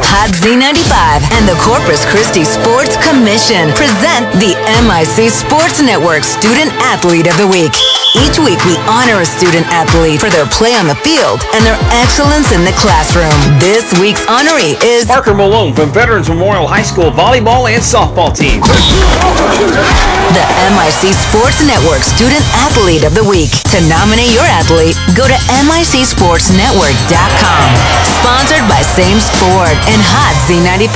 Hot Z95 and the Corpus Christi Sports Commission present the MIC Sports Network Student Athlete of the Week. Each week, we honor a student athlete for their play on the field and their excellence in the classroom. This week's honoree is Parker Malone from Veterans Memorial High School volleyball and softball team. the MIC Sports Network Student Athlete of the Week. To nominate your athlete, go to MICSportsNetwork.com. Sponsored by Same Sport and Hot Z95.